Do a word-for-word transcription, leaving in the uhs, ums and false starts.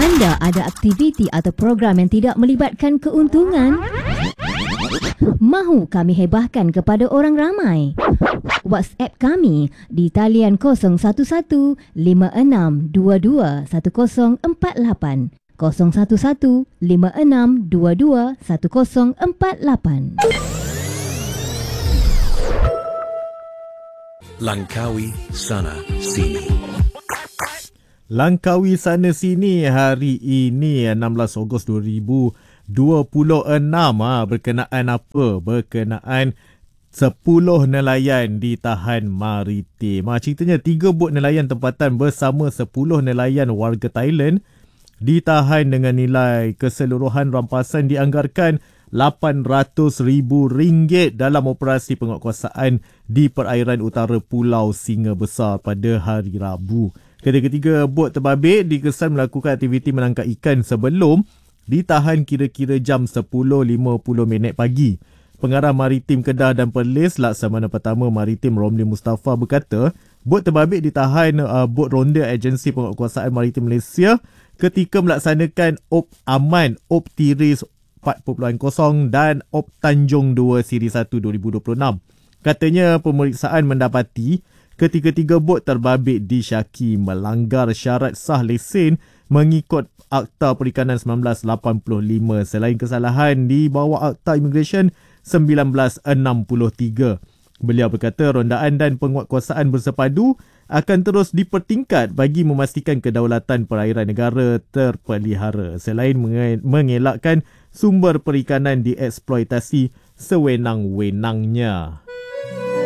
Anda ada aktiviti atau program yang tidak melibatkan keuntungan? Mahu kami hebahkan kepada orang ramai? WhatsApp kami di talian kosong satu satu lima enam dua dua satu kosong empat lapan kosong satu satu lima enam dua dua satu kosong empat lapan. Langkawi sana sini. Langkawi sana sini hari ini enam belas Ogos dua ribu dua puluh enam ha, berkenaan apa? Berkenaan sepuluh nelayan ditahan maritim. Ha, ceritanya tiga bot nelayan tempatan bersama sepuluh nelayan warga Thailand ditahan dengan nilai keseluruhan rampasan dianggarkan lapan ratus ribu ringgit dalam operasi penguatkuasaan di perairan utara Pulau Singa Besar pada hari Rabu. Ketiga-tiga bot terbabit dikesan melakukan aktiviti menangkap ikan sebelum ditahan kira-kira jam sepuluh lima puluh minit pagi. Pengarah Maritim Kedah dan Perlis Laksamana Pertama Maritim Romli Mustafa berkata, bot terbabit ditahan uh, bot ronda Agensi Penguatkuasaan Maritim Malaysia ketika melaksanakan Op Aman, Op Tiris empat titik kosong dan Op Tanjung dua Siri satu dua ribu dua puluh enam. Katanya pemeriksaan mendapati ketiga-tiga bot terbabit disyaki melanggar syarat sah lesen mengikut Akta Perikanan sembilan belas lapan puluh lima selain kesalahan di bawah Akta Immigration sembilan belas enam puluh tiga. Beliau berkata rondaan dan penguatkuasaan bersepadu akan terus dipertingkat bagi memastikan kedaulatan perairan negara terpelihara selain mengelakkan sumber perikanan dieksploitasi sewenang-wenangnya.